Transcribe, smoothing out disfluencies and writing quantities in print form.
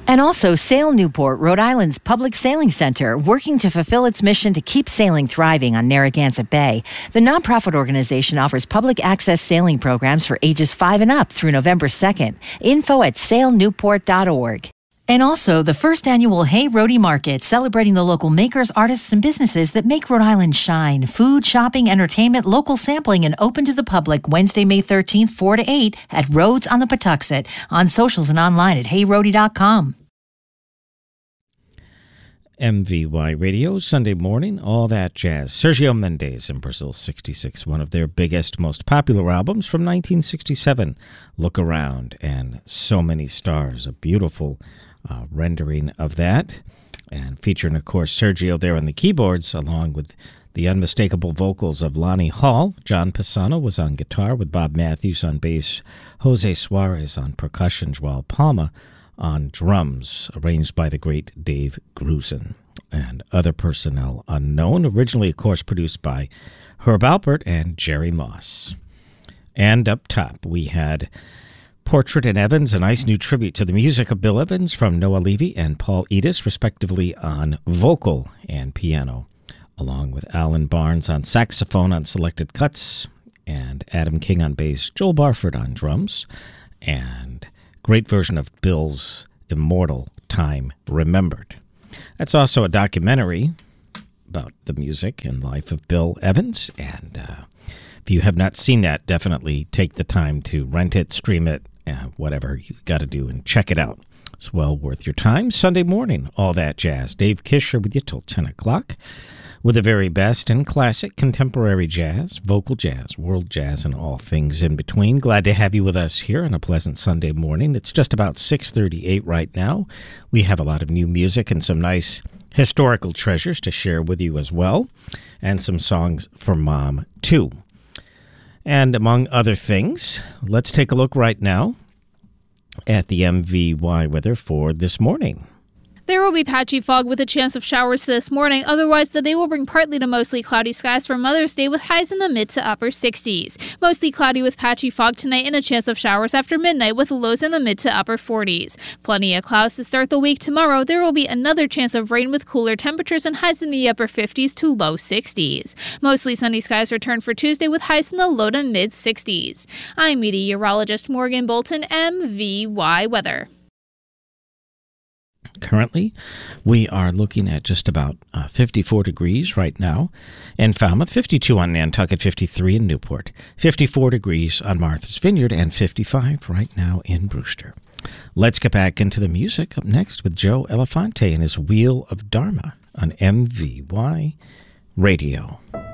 And also Sail Newport, Rhode Island's public sailing center, working to fulfill its mission to keep sailing thriving on Narragansett Bay. The nonprofit organization offers public access sailing programs for ages 5 and up through November 2nd. Info at sailnewport.org. And also the first annual Hey Rhody Market, celebrating the local makers, artists, and businesses that make Rhode Island shine. Food, shopping, entertainment, local sampling, and open to the public Wednesday, May 13th, 4 to 8 at Rhodes on the Patuxent, on socials and online at heyrhody.com. MVY Radio, Sunday morning, all that jazz. Sergio Mendes in Brazil 66, one of their biggest, most popular albums from 1967. Look Around, and So Many Stars, a beautiful rendering of that, and featuring, of course, Sergio there on the keyboards, along with the unmistakable vocals of Lonnie Hall. John Pisano was on guitar, with Bob Matthews on bass, Jose Suarez on percussion, Joao Palma on drums, arranged by the great Dave Grusin, and other personnel unknown. Originally, of course, produced by Herb Alpert and Jerry Moss. And up top, we had Portrait and Evans, a nice new tribute to the music of Bill Evans from Noah Levy and Paul Edis, respectively, on vocal and piano, along with Alan Barnes on saxophone on selected cuts, and Adam King on bass, Joel Barford on drums, and great version of Bill's immortal Time Remembered. That's also a documentary about the music and life of Bill Evans, and if you have not seen that, definitely take the time to rent it, stream it, whatever you got to do, and check it out. It's well worth your time. Sunday morning, all that jazz. Dave Kisher with you till 10 o'clock with the very best in classic contemporary jazz, vocal jazz, world jazz, and all things in between. Glad to have you with us here on a pleasant Sunday morning. It's just about 6:38 right now. We have a lot of new music and some nice historical treasures to share with you as well, and some songs for Mom, too. And among other things, let's take a look right now at the MVY weather for this morning. There will be patchy fog with a chance of showers this morning. Otherwise, the day will bring partly to mostly cloudy skies for Mother's Day with highs in the mid to upper 60s. Mostly cloudy with patchy fog tonight and a chance of showers after midnight with lows in the mid to upper 40s. Plenty of clouds to start the week tomorrow. There will be another chance of rain with cooler temperatures and highs in the upper 50s to low 60s. Mostly sunny skies return for Tuesday with highs in the low to mid 60s. I'm meteorologist Morgan Bolton, MVY Weather. Currently, we are looking at just about 54 degrees right now in Falmouth, 52 on Nantucket, 53 in Newport, 54 degrees on Martha's Vineyard, and 55 right now in Brewster. Let's get back into the music. Up next with Joe Elefante and his Wheel of Dharma on MVY Radio.